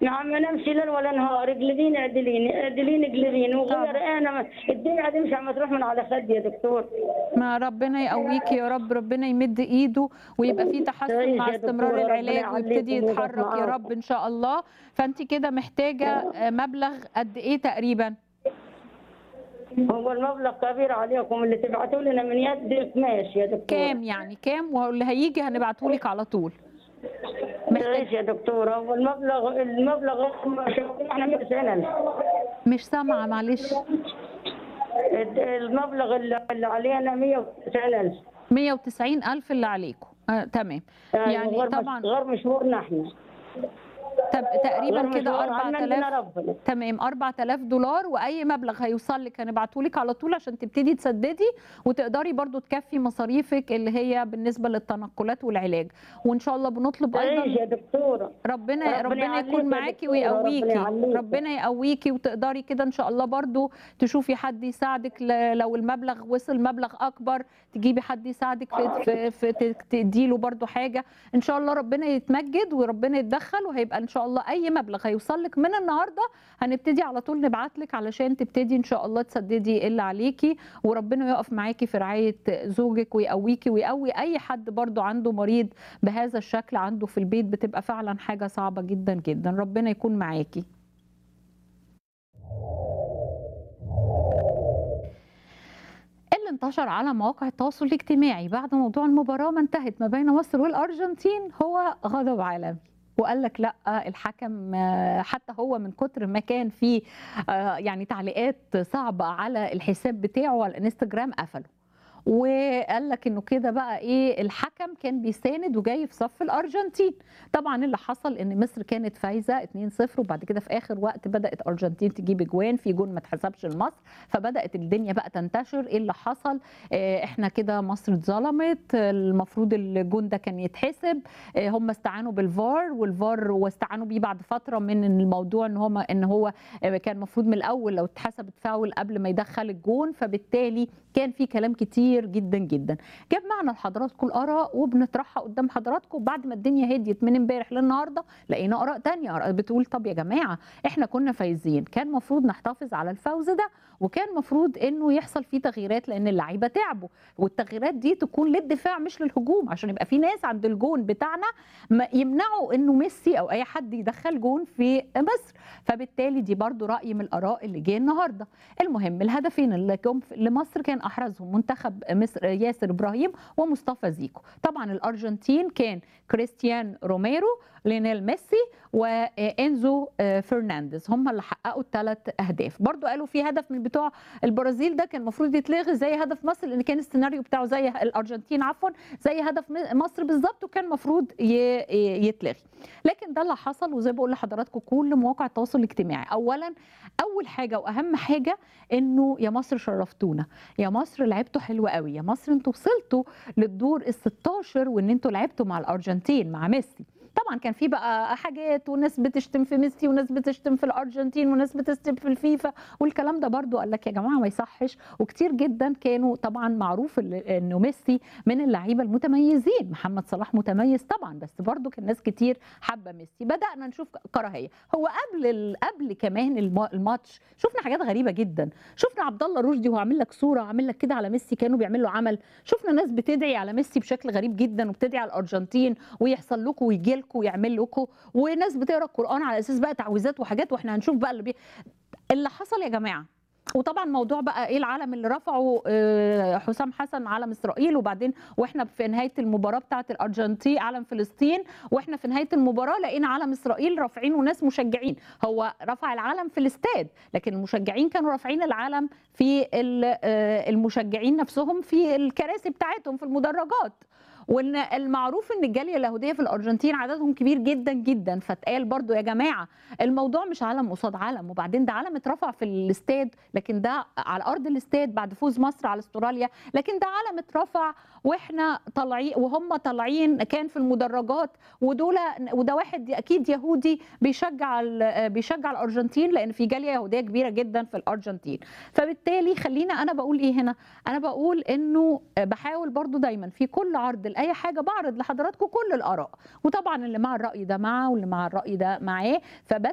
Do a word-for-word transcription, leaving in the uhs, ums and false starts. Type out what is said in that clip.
نعم انا امشي ليل ولا نهار، اقلبيني اعدليني اعدليني اقلبيني وغير طبعًا. انا ما- الدنيا هتمشي عم تروح من على خدي يا دكتور. ما ربنا يقويكِ يا رب، ربنا يمد إيده ويبقى في تحسُّن تعيش مع يا استمرار دكتورة، ربنا العلاج ويبتدي يعليكم ويقف يتحرّك يا معاكم. رب إن شاء الله. فأنتِ كده محتاجة آآ مبلغ قد إيه تقريبًا؟ هو المبلغ كبير عليكم، اللي تبعتوا لنا من يدك ماشي يا دكتورة. كام يعني، كام؟ واللي هييجي هنبعته لِك على طول. محتاج تعيش يا دكتورة، هو المبلغ المبلغ احنا مية وتسعين ألف. مش سامعة معلش. المبلغ اللي اللي علينا مية وتسعين ألف. مية وتسعين ألف اللي عليكم، آه تمام. ايوه يعني غير مش... طبعًا غير مشهورنا احنا. طب تقريبًا غير كده مشهور عنا أربعة آلاف. عندنا ربنا. تمام، أربعة آلاف دولار وأي مبلغ هيوصل لِك هنبعته لِك على طول عشان تبتدي تسدّدي وتقدري برضه تكفّي مصاريفِك اللي هي بالنسبة للتنقلات والعلاج. وإن شاء الله بنطلب تعيش أيضًا يا دكتورة. ربنا ربنا ربنا يكون يعليك يا معاكِ دكتورة، ربنا ويقويكِ، يعليك. ربنا يقويكِ وتقدري كده إن شاء الله برضه تشوفي حد يساعدِك ل لو المبلغ وصل مبلغ أكبر، تجيبي حد يساعدِك في في في ت تدّي له برضه حاجة. إن شاء الله ربنا يتمجّد وربنا يتدخّل وهيبقى إن شاء الله أي مبلغ هيوصل لِك من النهارده هنبتدي على طول نبعت لِك علشان تبتدي إن شاء الله تسدّدي اللي عليكِ، وربنا يقف معاكِ في رعاية زوجِك ويقويكِ ويقوي أي حد برضه عنده مريض بهذا الشكل عنده في البيت، بتبقى فعلًا حاجة صعبة جدًا، جدًا. ربنا يكون معاكِ. اللي انتشر على مواقع التواصل الاجتماعي بعد موضوع المباراة ما انتهت ما بين مصر والأرجنتين هو غضب عالمي. وقال لك لأ الحكم آه، حتى هو من كتر ما كان فيه آه، يعني تعليقات صعبة على الحساب بتاعه على الانستجرام قفله. وقال لك إنه كده بقى إيه الحكم كان بيساند وجاي في صف الأرجنتين. طبعًا اللي حصل إن مصر كانت فايزة اتنين صفر وبعد كده في آخر وقت بدأت أرجنتين تجيب أجوان، في جون ما اتحسبش لمصر، فبدأت الدنيا بقى تنتشر إيه اللي حصل. آآ إحنا كده مصر اتظلمت، المفروض الجون ده كان يتحسب. آآ هم استعانوا بالفار والفار واستعانوا بيه بعد فترة من الموضوع إن هم إن هو آآ كان المفروض من الأول لو اتحسبت فاول قبل ما يدخّل الجون، فبالتالي كان في كلام كتير جدًا، جدًا. جاب معنا لحضراتكم الآراء وبنطرحها قدّام حضراتكم بعد ما الدنيا هديت من امبارح للنهارده، لقينا آراء تانية، آراء بتقول طب يا جماعة إحنا كنا فايزين، كان المفروض نحتفظ على الفوز ده، وكان المفروض إنه يحصل فيه تغييرات لإن اللعيبة تعبوا، والتغييرات دي تكون للدفاع مش للهجوم، عشان يبقى في ناس عند الجون بتاعنا ما يمنعوا إنه ميسي أو أي حد يدخّل جون في مصر. فبالتالي دي برضه رأي من الآراء اللي جه النهارده. المهم الهدفين اللي جم ف لمصر كان أحرزهم منتخب مصر ياسر إبراهيم ومصطفى زيكو. طبعًا الأرجنتين كان كريستيان روميرو، ليونيل ميسي، وإنزو آآ فرنانديز، هم اللي حققوا الثلاث أهداف. برضه قالوا في هدف من بتوع البرازيل ده كان المفروض يتلغي زي هدف مصر لأن كان السيناريو بتاعه زي الأرجنتين عفوًا، زي هدف م مصر بالضبط وكان المفروض ي ي يتلغي. لكن ده اللي حصل وزي ما باقول لحضراتكم كل مواقع التواصل الاجتماعي. أولًا أول حاجة وأهم حاجة إنه يا مصر شرفتونا، يا مصر لعبتوا حلو أوي، يا مصر أنتم وصلتوا للدور الستاشر وإن أنتم لعبتوا مع الأرجنتين مع ميسي. طبعًا كان في بقى حاجات وناس بتشتم في ميسي وناس بتشتم في الأرجنتين وناس بتشتم في الفيفا والكلام ده برضه قال لك يا جماعة ما يصحش. وكتير جدًا كانوا طبعًا معروف ال إنه ميسي من اللعيبة المتميزين، محمد صلاح متميز طبعًا بس برضه كان ناس كتير حابة ميسي. بدأنا نشوف كراهية. هو قبل ال قبل كمان الم الماتش شُفنا حاجات غريبة جدًا. شُفنا عبد الله رشدي وهو عامل لك صورة عامل لك كده على ميسي كأنه بيعمل له عمل. شُفنا ناس بتدعي على ميسي بشكل غريب جدًا وبتدعي على الأرجنتين ويحصل لكم وييجي لكم ويعمل لكم، وناس بتقرا القرآن على أساس بقى تعويذات وحاجات وإحنا هنشوف بقى اللي بي اللي حصل يا جماعة. وطبعًا موضوع بقى إيه العلم اللي رفعه آآ حسام حسن علم إسرائيل وبعدين وإحنا في نهاية المباراة بتاعة الأرجنتين علم فلسطين، وإحنا في نهاية المباراة لقينا علم إسرائيل رافعينه ناس مشجعين. هو رفع العلم في الاستاد، لكن المشجعين كانوا رافعين العلم في ال آآ المشجعين نفسهم في الكراسي بتاعتهم في المدرجات. وإن المعروف إن الجالية اليهودية في الأرجنتين عددهم كبير جدًا، جدًا، فاتقال برضه يا جماعة الموضوع مش علم قصاد علم، وبعدين ده علم اترفع في الاستاد، لكن ده على أرض الاستاد بعد فوز مصر على أستراليا، لكن ده علم اترفع وإحنا طالعين وهم طالعين كان في المدرجات ودول وده واحد أكيد يهودي بيشجع ال بيشجع الأرجنتين لأن في جالية يهودية كبيرة جدًا في الأرجنتين. فبالتالي خلّينا أنا باقول إيه هنا، أنا باقول إنه باحاول برضه دايمًا في كل عرض لأي حاجة باعرض لحضراتكم كل الآراء، وطبعًا اللي مع الرأي ده مع واللي مع الرأي ده معاه. فبس